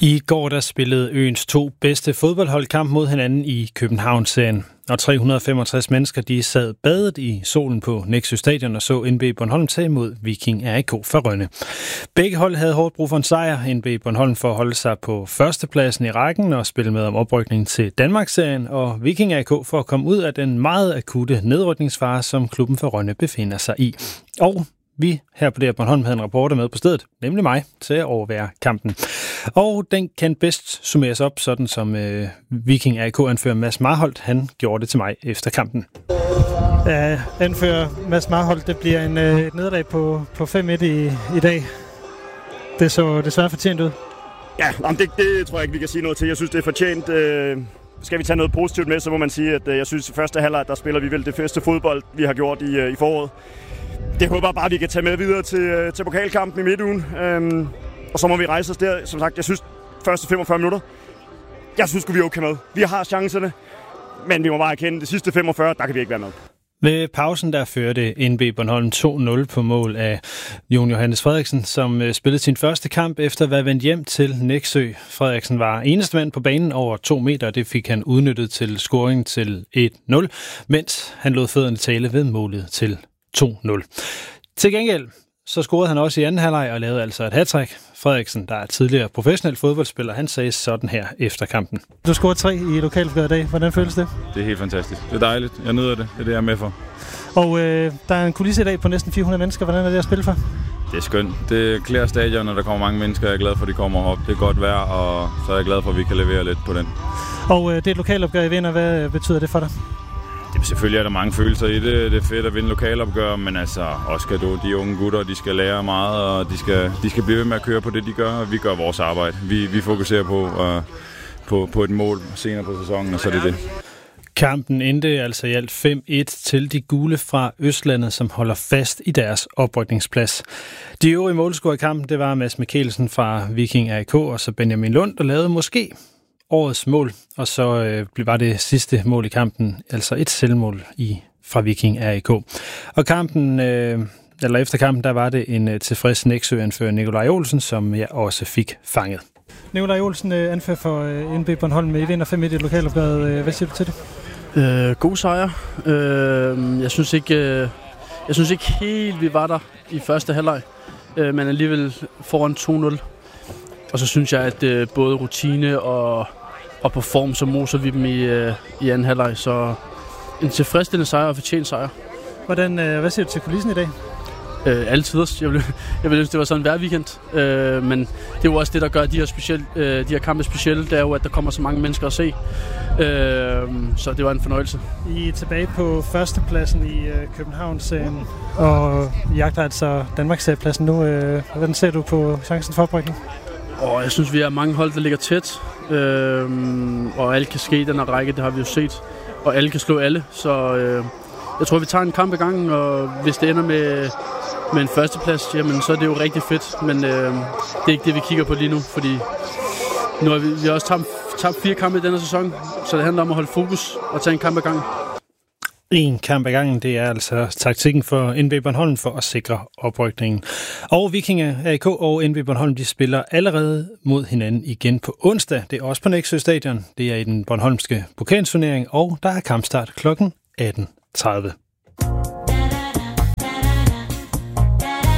I går der spillede øens 2 bedste fodboldhold kamp mod hinanden i København-serien. Og 365 mennesker de sad badet i solen på Nexø Stadion og så NB Bornholm tage imod Viking AIK fra Rønne. Begge hold havde hårdt brug for en sejr. NB Bornholm for at holde sig på førstepladsen i rækken og spille med om oprykning til Danmarksserien, og Viking AIK for at komme ud af den meget akutte nedrykningsfare, som klubben fra Rønne befinder sig i. Og vi her på DR Bornholm havde en reporter med på stedet, nemlig mig, til at overvære kampen. Og den kan bedst summeres op, sådan som Viking AIK-anfører Mads Marholt, han gjorde det til mig efter kampen. Ja, anfører Mads Marholt, det bliver et nederlag på 5-1 i dag. Det så desværre fortjent ud. Ja, det tror jeg ikke, vi kan sige noget til. Jeg synes, det er fortjent. Skal vi tage noget positivt med, så må man sige, at jeg synes, at i første halvleg, der spiller vi vel det bedste fodbold, vi har gjort i foråret. Det håber bare, at vi kan tage med videre til pokalkampen i midtugen. Og så må vi rejse os der. Som sagt, jeg synes, første 45 minutter, jeg synes, vi er okay med. Vi har chancerne, men vi må bare erkende, de sidste 45, der kan vi ikke være med. Ved pausen der førte NB Bornholm 2-0 på mål af Jon Johannes Frederiksen, som spillede sin første kamp efter at være vendt hjem til Nexø. Frederiksen var eneste mand på banen over 2 meter, og det fik han udnyttet til scoring til 1-0, mens han lod fødderne tale ved målet til 2-0. Til gengæld så scorede han også i anden halvleg og lavede altså et hattrick. Frederiksen, der er tidligere professionel fodboldspiller, han sagde sådan her efter kampen. Du scorede 3 i lokalopgøret i dag. Hvordan føles det? Det er helt fantastisk. Det er dejligt. Jeg nyder det. Det er det, jeg er med for. Og der er en kulisse i dag på næsten 400 mennesker. Hvordan er det at spille for? Det er skønt. Det klæder stadion, når der kommer mange mennesker. Jeg er glad for, at de kommer op. Det er godt vejr, og så er jeg glad for, at vi kan levere lidt på den. Og det er et lokalopgør, I vinder. Hvad betyder det for dig? Selvfølgelig er der mange følelser i det. Det er fedt at vinde lokalopgør, men altså også skal de unge gutter, de skal lære meget, og de skal blive ved med at køre på det, de gør, og vi gør vores arbejde. Vi fokuserer på et mål senere på sæsonen, og så er det det. Kampen endte altså i alt 5-1 til de gule fra Østlandet, som holder fast i deres oprykningsplads. De øvrige målscorer i kampen, det var Mads Mikkelsen fra Viking AIK, og så Benjamin Lund, der lavede måske årets mål, og så var det sidste mål i kampen, altså et selvmål fra Viking AIK. Og efter kampen, der var det en tilfreds Nexø-anfører Nikolaj Olsen, som jeg også fik fanget. Nikolaj Olsen, anfører for NB Bornholm, I vinder 5-1 i lokalopgøret. Hvad siger du til det? God sejr. Jeg synes ikke helt, vi var der i første halvleg, men alligevel foran 2-0. Og så synes jeg, at både rutine og på form, så moser vi dem i anden halvleg. Så en tilfredsstillende sejr og fortjent sejr. Hvad siger du til kulissen i dag? Altid. Jeg ville ønske, det var sådan en hver weekend. Men det er jo også det, der gør de her kampe specielle. Det er jo, at der kommer så mange mennesker at se. Så det var en fornøjelse. I er tilbage på førstepladsen i København-serien, og jagter altså Danmarks-pladsen nu. Hvordan ser du på chancen for oprykning? Jeg synes, vi har mange hold, der ligger tæt, og alt kan ske i den her række, det har vi jo set, og alle kan slå alle, så jeg tror, vi tager en kamp i gangen, og hvis det ender med en førsteplads, jamen, så er det jo rigtig fedt, men det er ikke det, vi kigger på lige nu, fordi nu har vi også tabt 4 kampe i denne sæson, så det handler om at holde fokus og tage en kamp i gangen. En kamp ad gangen, det er altså taktikken for NB Bornholm for at sikre oprykningen. Og Viking AIK og NB Bornholm, de spiller allerede mod hinanden igen på onsdag. Det er også på Nexø Stadion. Det er i den bornholmske pokalturnering, og der er kampstart kl. 18:30.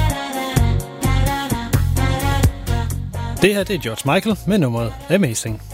Det her, det er George Michael med nummeret Amazing.